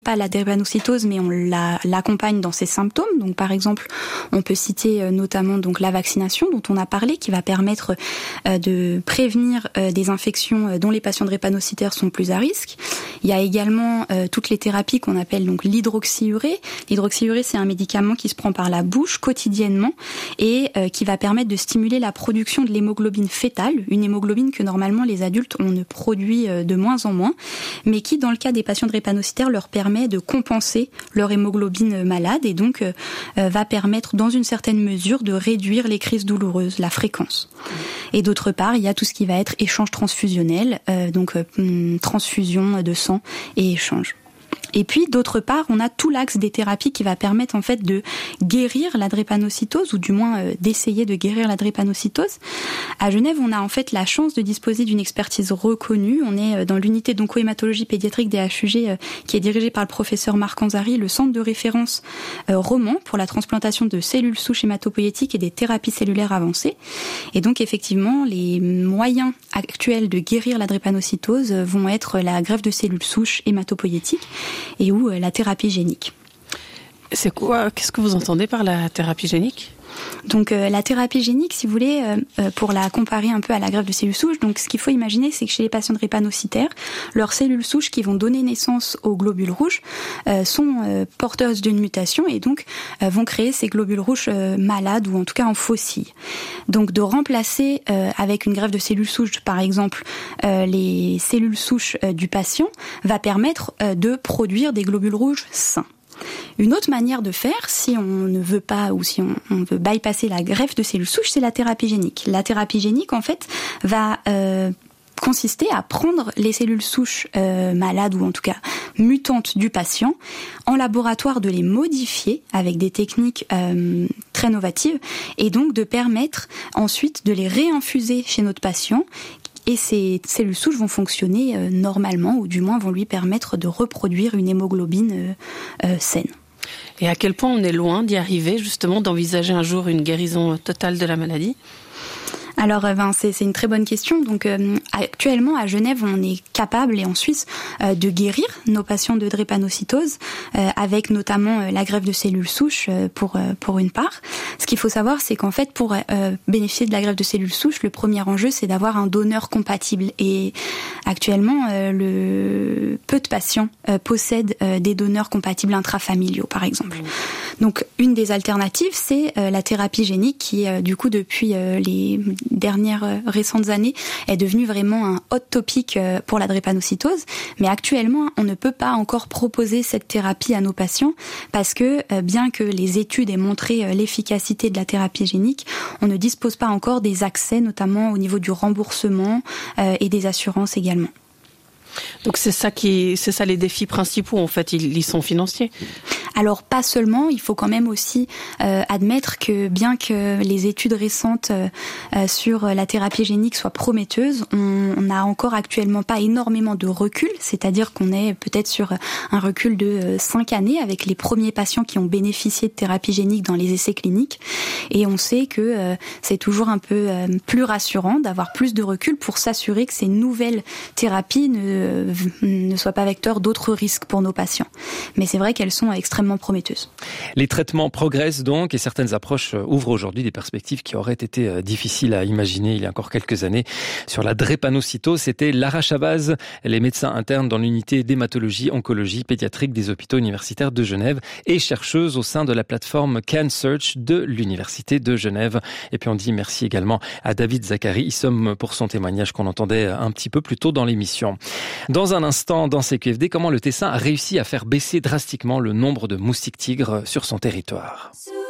pas la drépanocytose, mais on l'accompagne dans ses symptômes. Donc, par exemple, on peut citer notamment donc la vaccination dont on a parlé, qui va permettre de prévenir des infections dont les patients drépanocytaires sont plus à risque. Il y a également toutes les thérapies qu'on appelle donc l'hydroxyurée. L'hydroxyurée, c'est un médicament qui se prend par la bouche quotidiennement et qui va permettre de stimuler la production de l'hémoglobine fœtale, une hémoglobine que normalement les adultes on ne produit de moins en moins, mais qui dans le cas des patients drépanocytaires leur permet de compenser leur hémoglobine malade et donc va permettre dans une certaine mesure de réduire les crises douloureuses, la fréquence. Et d'autre part, il y a tout ce qui va être échange transfusionnel, donc transfusion de sang et échange. Et puis, d'autre part, on a tout l'axe des thérapies qui va permettre en fait de guérir la drépanocytose, ou du moins d'essayer de guérir la drépanocytose. À Genève, on a en fait la chance de disposer d'une expertise reconnue. On est dans l'unité d'oncohématologie pédiatrique des HUG qui est dirigée par le professeur Marc Anzari, le centre de référence Roman pour la transplantation de cellules souches hématopoïétiques et des thérapies cellulaires avancées. Et donc, effectivement, les moyens actuels de guérir la drépanocytose vont être la greffe de cellules souches hématopoïétiques et ou la thérapie génique. C'est quoi ? Qu'est-ce que vous entendez par la thérapie génique ? Donc la thérapie génique, si vous voulez, pour la comparer un peu à la greffe de cellules souches, donc ce qu'il faut imaginer, c'est que chez les patients drépanocytaires, leurs cellules souches qui vont donner naissance aux globules rouges sont porteuses d'une mutation et donc vont créer ces globules rouges malades ou en tout cas en faucille. Donc de remplacer avec une greffe de cellules souches, par exemple, les cellules souches du patient, va permettre de produire des globules rouges sains. Une autre manière de faire, si on ne veut pas ou si on veut bypasser la greffe de cellules souches, c'est la thérapie génique. La thérapie génique, en fait, va consister à prendre les cellules souches malades ou en tout cas mutantes du patient en laboratoire, de les modifier avec des techniques très novatives et donc de permettre ensuite de les réinfuser chez notre patient. Et ces cellules souches vont fonctionner normalement, ou du moins vont lui permettre de reproduire une hémoglobine saine. Et à quel point on est loin d'y arriver, justement, d'envisager un jour une guérison totale de la maladie ? Alors, c'est une très bonne question. Donc, actuellement, à Genève, on est capable, et en Suisse, de guérir nos patients de drépanocytose, avec notamment la greffe de cellules souches, pour une part. Ce qu'il faut savoir, c'est qu'en fait, pour bénéficier de la greffe de cellules souches, le premier enjeu, c'est d'avoir un donneur compatible. Et actuellement, peu de patients possèdent des donneurs compatibles intrafamiliaux, par exemple. Donc, une des alternatives, c'est la thérapie génique, qui, du coup, depuis les dernières récentes années, est devenue vraiment un hot topic pour la drépanocytose. Mais actuellement, on ne peut pas encore proposer cette thérapie à nos patients parce que, bien que les études aient montré l'efficacité de la thérapie génique, on ne dispose pas encore des accès, notamment au niveau du remboursement et des assurances également. Donc c'est ça les défis principaux, en fait, ils sont financiers. Alors pas seulement, il faut quand même aussi admettre que bien que les études récentes sur la thérapie génique soient prometteuses, on n'a encore actuellement pas énormément de recul, c'est-à-dire qu'on est peut-être sur un recul de 5 années avec les premiers patients qui ont bénéficié de thérapie génique dans les essais cliniques, et on sait que c'est toujours un peu plus rassurant d'avoir plus de recul pour s'assurer que ces nouvelles thérapies ne soient pas vecteurs d'autres risques pour nos patients. Mais c'est vrai qu'elles sont extrêmement prometteuses. Les traitements progressent donc et certaines approches ouvrent aujourd'hui des perspectives qui auraient été difficiles à imaginer il y a encore quelques années. Sur la drépanocytose, c'était Lara Chabaz, elle est médecin interne dans l'unité d'hématologie oncologie pédiatrique des hôpitaux universitaires de Genève et chercheuse au sein de la plateforme CanSearch de l'Université de Genève. Et puis on dit merci également à David Zachary Issom pour son témoignage qu'on entendait un petit peu plus tôt dans l'émission. Dans un instant, dans CQFD, comment le Tessin a réussi à faire baisser drastiquement le nombre de moustiques tigres sur son territoire.